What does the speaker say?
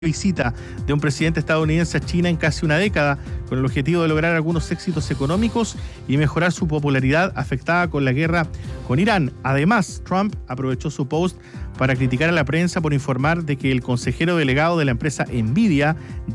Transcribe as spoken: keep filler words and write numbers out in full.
visita de un presidente estadounidense a China en casi una década, con el objetivo de lograr algunos éxitos económicos y mejorar su popularidad afectada con la guerra con Irán. Además, Trump aprovechó su post para criticar a la prensa por informar de que el consejero delegado de la empresa Nvidia